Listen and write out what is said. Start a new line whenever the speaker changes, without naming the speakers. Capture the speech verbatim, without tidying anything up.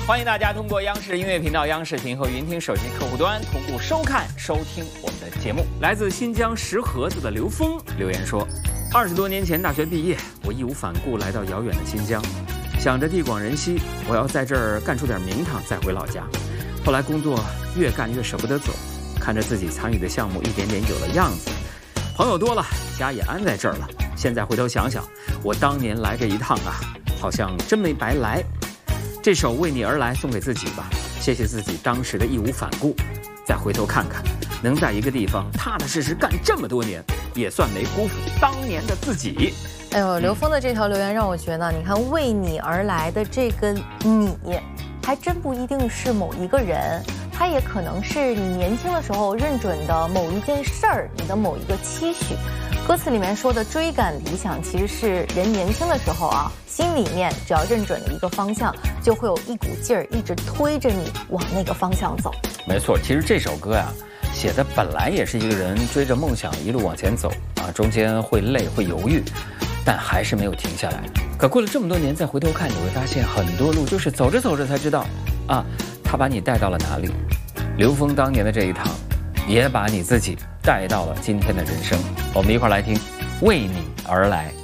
欢迎大家通过央视音乐频道、央视频和云听手机客户端同步收看、收听我们的节目。来自新疆石河子的刘峰留言说：二十多年前大学毕业，我义无反顾来到遥远的新疆，想着地广人稀，我要在这儿干出点名堂，再回老家。后来工作越干越舍不得走，看着自己参与的项目一点点有了样子，朋友多了，家也安在这儿了。现在回头想想，我当年来这一趟啊，好像真没白来。这首《为你而来》送给自己吧，谢谢自己当时的义无反顾。再回头看看，能在一个地方踏踏实实干这么多年，也算没辜负当年的自己。
哎呦，刘峰的这条留言让我觉得，你看为你而来的这个你，还真不一定是某一个人，它也可能是你年轻的时候认准的某一件事儿，你的某一个期许。歌词里面说的追赶理想，其实是人年轻的时候啊，心里面只要认准了一个方向，就会有一股劲儿一直推着你往那个方向走。
没错，其实这首歌呀、啊，写的本来也是一个人追着梦想一路往前走啊，中间会累会犹豫，但还是没有停下来。可过了这么多年再回头看，你会发现很多路就是走着走着才知道啊，他把你带到了哪里。刘峰当年的这一趟，也把你自己带到了今天的人生。我们一块儿来听《为你而来》。